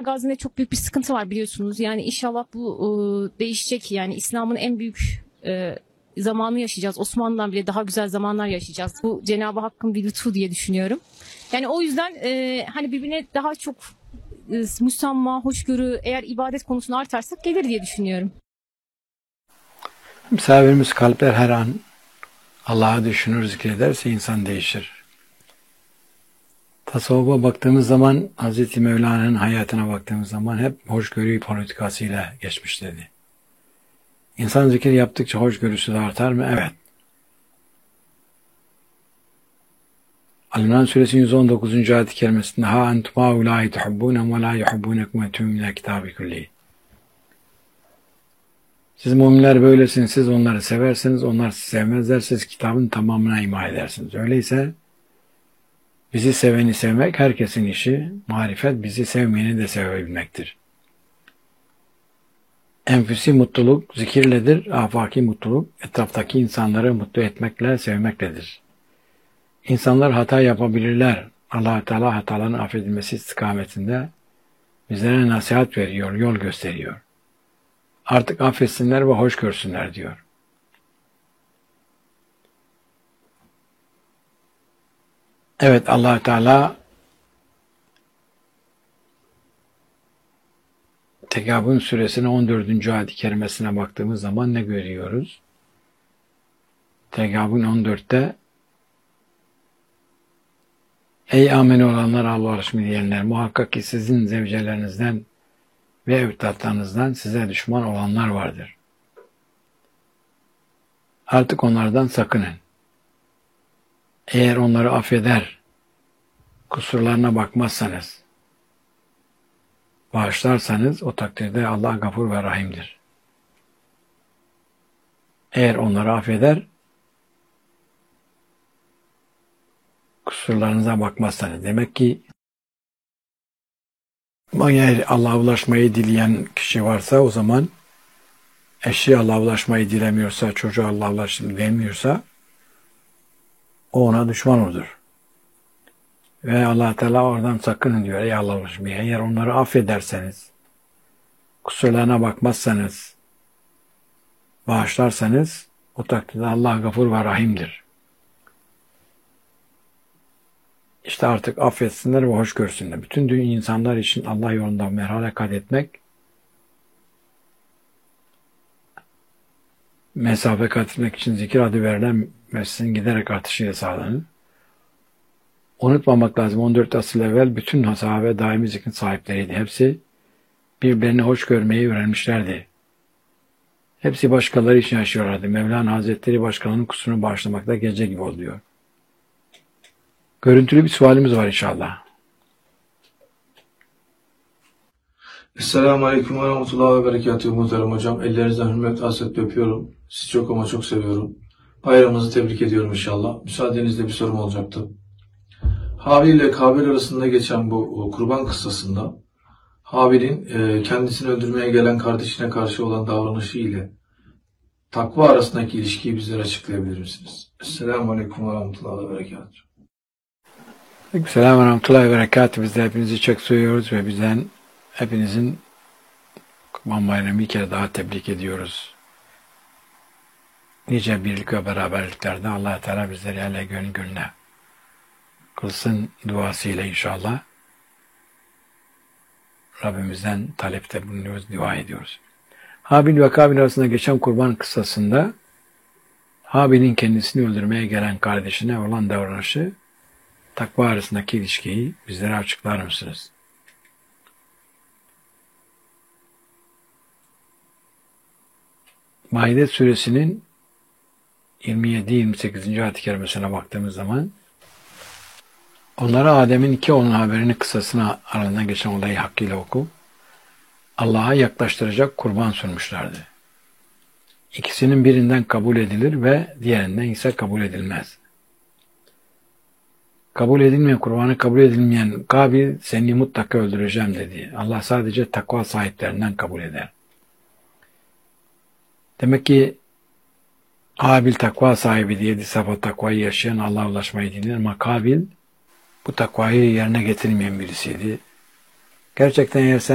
Gazi'nde çok büyük bir sıkıntı var biliyorsunuz. Yani inşallah bu değişecek. Yani İslam'ın en büyük zamanı yaşayacağız. Osmanlı'dan bile daha güzel zamanlar yaşayacağız. Bu Cenab-ı Hakk'ın bir lütfu diye düşünüyorum. Yani o yüzden hani birbirine daha çok müsamma, hoşgörü, eğer ibadet konusunu artarsak gelir diye düşünüyorum. Misafirimiz kalpler her an Allah'ı düşünür, zikrederse insan değişir. Tasavvufa baktığımız zaman, Hz. Mevlana'nın hayatına baktığımız zaman hep hoşgörü politikasıyla geçmiş dedi. İnsan zikir yaptıkça hoşgörüsü de artar mı? Evet. Al-İmran Suresi 119. ayet-i kerimesinde ha entum haulâi tuhibbûnehum ve lâ yuhibbûnekum ve tü'minû kitâbi kulli. Siz müminler böylesiniz, siz onları seversiniz, onlar sizi sevmezler, siz kitabın tamamına iman edersiniz. Öyleyse bizi seveni sevmek herkesin işi, marifet bizi sevmeyeni de sevebilmektir. Enfüsi mutluluk zikirledir, afaki mutluluk etraftaki insanları mutlu etmekle, sevmekledir. İnsanlar hata yapabilirler. Allah-u Teala hataların affedilmesi istikametinde bizlere nasihat veriyor, yol gösteriyor. Artık affetsinler ve hoş görsünler diyor. Evet, Allah-u Teala Tegabun suresinin 14. ayet-i kerimesine baktığımız zaman ne görüyoruz? Tegabun 14'te ey amin olanlar, Allah'a rüşmü diyenler, muhakkak ki sizin zevcelerinizden ve evlatlarınızdan size düşman olanlar vardır. Artık onlardan sakının. Eğer onları affeder, kusurlarına bakmazsanız, bağışlarsanız o takdirde Allah gafur ve rahimdir. Eğer onları affeder, kusurlarınıza bakmazsanız. Demek ki eğer Allah'a ulaşmayı dileyen kişi varsa o zaman eşi Allah'a ulaşmayı dilemiyorsa, çocuğu Allah'a ulaşmayı dilemiyorsa o ona düşman olur. Ve Allah Teala oradan sakının diyor ey Allah'a ulaşmayı. Eğer onları affederseniz, kusurlarına bakmazsanız, bağışlarsanız o takdirde Allah gafur ve rahimdir. İşte artık affetsinler ve hoş görsünler. Bütün dünya insanlar için Allah yolunda merhale kat etmek, mesafe kat etmek için zikir adı verilen mesleğin giderek artışıyla sağlanır. Unutmamak lazım, 14 asıl evvel bütün sahabe daimi zikrin sahipleriydi. Hepsi birbirlerini hoş görmeyi öğrenmişlerdi. Hepsi başkaları için yaşıyorlardı. Mevlana Hazretleri başkalarının kusurunu bağışlamakta gece gibi oluyor. Görüntülü bir sualimiz var inşallah. Esselamu Aleyküm ve Rahmetullahi ve Berekatuhu muhterem hocam. Ellerinizden hürmet, hasretle öpüyorum. Sizi çok ama çok seviyorum. Bayramınızı tebrik ediyorum inşallah. Müsaadenizle bir sorum olacaktı. Habil ile Kabil arasında geçen bu kurban kıssasında Habil'in kendisini öldürmeye gelen kardeşine karşı olan davranışı ile takva arasındaki ilişkiyi bizlere açıklayabilir misiniz? Esselamu Aleyküm ve Rahmetullahi ve Berekatuhu. Selam ve rahmetullahi ve berekatuhu. Biz de hepinizi çok seviyoruz ve bizden hepinizin Kurban Bayramı bir kere daha tebrik ediyoruz. Nice birlik ve beraberliklerde Allah Teala bizleri hele gönül gönüle kılsın duasıyla inşallah. Rabbimizden talepte bulunuyoruz, dua ediyoruz. Habil ve Kabil arasında geçen kurban kıssasında Habil'in kendisini öldürmeye gelen kardeşine olan davranışı, takva arasındaki ilişkiyi bizlere açıklar mısınız? Maide suresinin 27-28. ayet-i kerimesine baktığımız zaman onlara Adem'in iki oğlunun haberini kıssasına aralarında geçen olayı hakkıyla oku. Allah'a yaklaştıracak kurban sunmuşlardı. İkisinin birinden kabul edilir ve diğerinden ise kabul edilmez. Kabul edilmeyen, kurbanı kabul edilmeyen Kabil seni mutlaka öldüreceğim dedi. Allah sadece takva sahiplerinden kabul eder. Demek ki Habil takva sahibi diye sıfat takvayı yaşayan, Allah'a ulaşmayı dileyen ama Kabil bu takvayı yerine getirmeyen birisiydi. Gerçekten eğer sen